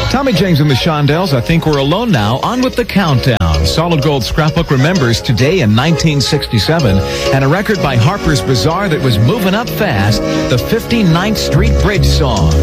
Tommy James and the Shondells, I Think We're Alone Now. On with the countdown. Solid Gold Scrapbook remembers today in 1967 and a record by Harper's Bazaar that was moving up fast, the 59th Street Bridge Song.